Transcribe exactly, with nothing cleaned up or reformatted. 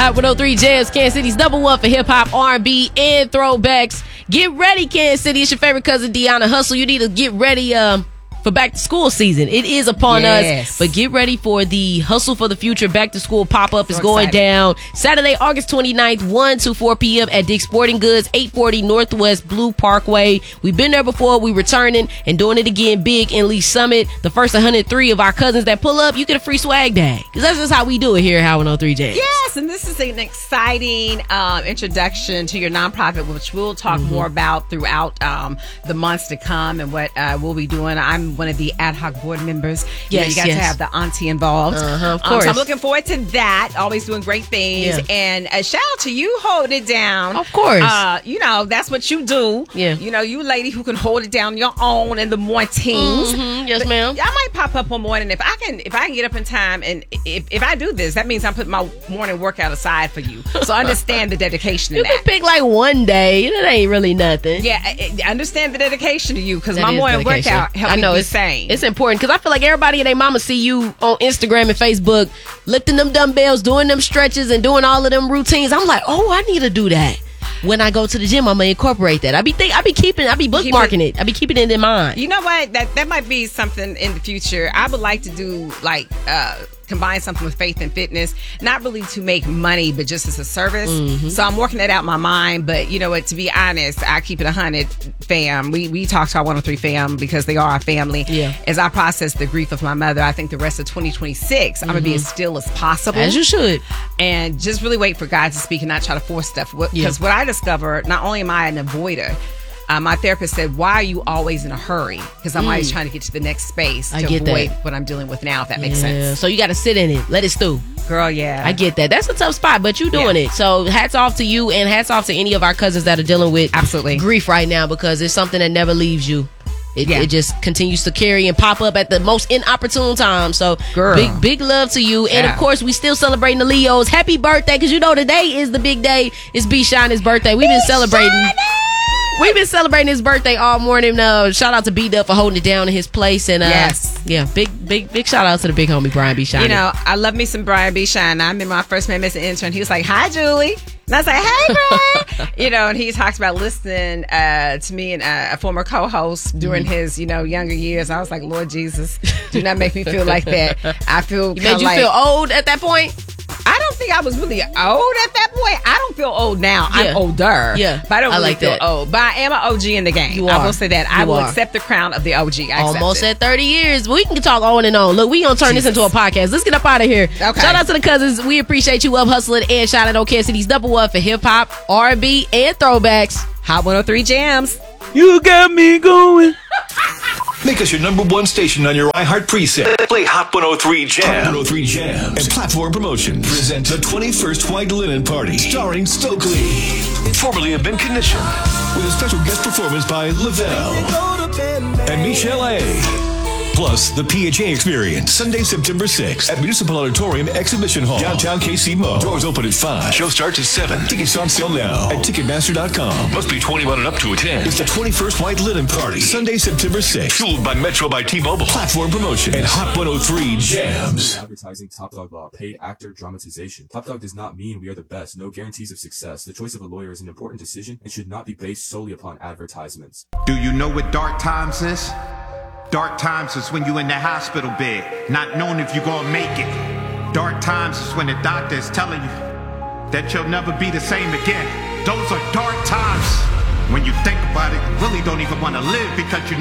Hot one oh three Jams, Kansas City's number one for hip-hop, R and B, and throwbacks. Get ready, Kansas City. It's your favorite cousin, Deanna Hustle. You need to get ready um, for back to school season. It is upon yes. us, but get ready for the Hustle for the Future back to school pop-up So is going excited. down Saturday, August twenty-ninth, one to four p.m. at Dick's Sporting Goods, eight forty Northwest Blue Parkway. We've been there before. We returning and doing it again big in Lee Summit. The first one hundred three of our cousins that pull up, you get a free swag bag. Because that's just how we do it here at Hot one oh three Jams. Yes, and this is an exciting um, introduction to your nonprofit, which we'll talk mm-hmm. more about throughout um, the months to come and what uh, we'll be doing. I'm one of the ad hoc board members. You Yes, know, you got yes. to have the auntie involved. Uh-huh, of Um, course. so I'm looking forward to that. Always doing great things. Yeah. And a shout out to you, hold it down. Of course. Uh, you know, that's what you do. Yeah. You know, you lady who can hold it down your own in the mornings. Mhm, yes, ma'am. I might pop up one morning if I can. If I can get up in time, and if, if I do this, that means I'm putting my morning workout aside for you. So understand the dedication in You can that. pick like one day. That ain't really nothing. Yeah, I, I understand the dedication to you because That my is morning dedication. workout helped I know me be it's sane. It's important because I feel like everybody and their mama see you on Instagram and Facebook lifting them dumbbells, doing them stretches, and doing all of them routines. I'm like, oh, I need to do that. When I go to the gym, I'm gonna incorporate that. I be think I be keeping, I be bookmarking it. I be keeping it in mind. You know what? That that might be something in the future. I would like to do like uh combine something with faith and fitness, not really to make money, but just as a service. Mm-hmm. So I'm working that out in my mind. But you know what? To be honest, I keep it a hundred, fam. We we talk to our one oh three fam because they are our family. Yeah. As I process the grief of my mother, I think the rest of twenty twenty-six, I'm gonna be as still as possible. As you should. And just really wait for God to speak and not try to force stuff. Because Yeah. what I discovered, not only am I an avoider, uh, my therapist said, why are you always in a hurry? Because I'm always trying to get to the next space I to get avoid that. what I'm dealing with now, if that makes Yeah. sense. So you got to sit in it, let it stew. Girl, yeah. I get that. That's a tough spot, but you doing Yeah. it. So hats off to you, and hats off to any of our cousins that are dealing with Absolutely. grief right now, because it's something that never leaves you. It, Yeah. it just continues to carry and pop up at the most inopportune time. So Girl. big, big love to you. And Yeah. of course, we still celebrating the Leos. Happy birthday, because you know today is the big day. It's B. Shiny's birthday. We've been celebrating. We've been celebrating his birthday all morning. Uh, shout out to B Duff for holding it down in his place. And uh, Yes. yeah, big, big, big shout out to the big homie Brian B. Shiny. You know, I love me some Brian B. Shine. I remember my first met him as an intern. He was like, hi, Julie. And I was like, hey, Brian. You know, and he talks about listening uh, to me and uh, a former co-host during Mm-hmm. his, you know, younger years. I was like, Lord Jesus, do not make me feel like that. I feel Made kinda you like, feel old at that point? I don't think I was really old at that point. I don't feel old now. Yeah. I'm older. Yeah. But I don't I really like feel that. old. But I am an O G in the game. You I are. will say that. I You will are. accept the crown of the O G. I accept Almost it. at thirty years. We can talk on and on. Look, we gonna turn this into a podcast. Let's get up out of here. Okay. Shout out to the cousins. We appreciate you up hustling, and shout out to Kansas City's number one for hip hop, R and B, and throwbacks. Hot one oh three Jams. You got me going. Make us your number one station on your iHeart preset. Play Hot one oh three Jams. Hot one oh three Jams and Platform Promotions present the twenty-first White Linen Party, starring Stokely, formerly of Ben Condition, with a special guest performance by Lavelle and Michelle A. Plus, the P H A Experience, Sunday, September sixth at Municipal Auditorium Exhibition Hall, downtown K C Mo. Doors open at five. Show starts at seven. Tickets on sale now at Ticketmaster dot com. Must be twenty-one and up to attend. It's the twenty-first White Linen Party, Sunday, September sixth. Fueled by Metro by T-Mobile, Platform Promotion, and Hot one oh three Jams. Advertising Top Dog Law, paid actor dramatization. Top Dog does not mean we are the best. No guarantees of success. The choice of a lawyer is an important decision and should not be based solely upon advertisements. Do you know what dark times is? Dark times is when you in the hospital bed, not knowing if you're gonna make it. Dark times is when the doctor is telling you that you'll never be the same again. Those are dark times. When you think about it, you really don't even want to live because you